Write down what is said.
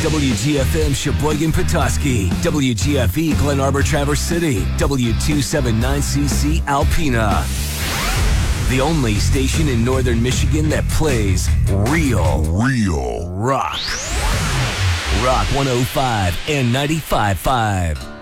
WGFM Sheboygan Petoskey, WGFE Glen Arbor Traverse City, W279CC Alpena. The only station in northern Michigan that plays real rock. Rock 105 and 95.5.